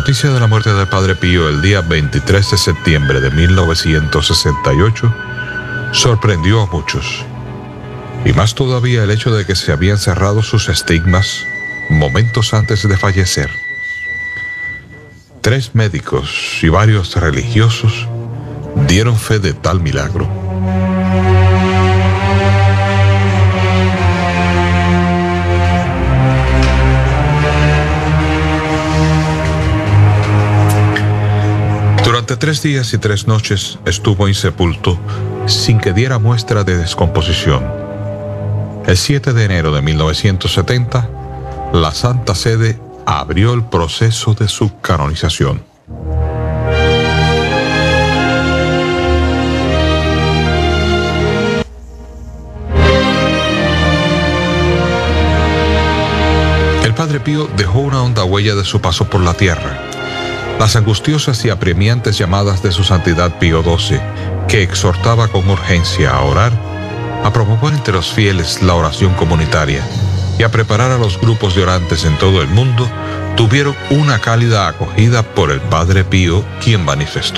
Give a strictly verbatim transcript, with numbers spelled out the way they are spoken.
noticia de la muerte del Padre Pío el día veintitrés de septiembre de mil novecientos sesenta y ocho sorprendió a muchos, y más todavía el hecho de que se habían cerrado sus estigmas momentos antes de fallecer. Tres médicos y varios religiosos dieron fe de tal milagro. Durante tres días y tres noches estuvo insepulto sin que diera muestra de descomposición. El siete de enero de mil novecientos setenta, la Santa Sede abrió el proceso de su canonización. El Padre Pío dejó una honda huella de su paso por la tierra. Las angustiosas y apremiantes llamadas de su Santidad Pío doce, que exhortaba con urgencia a orar, a promover entre los fieles la oración comunitaria y a preparar a los grupos de orantes en todo el mundo, tuvieron una cálida acogida por el Padre Pío, quien manifestó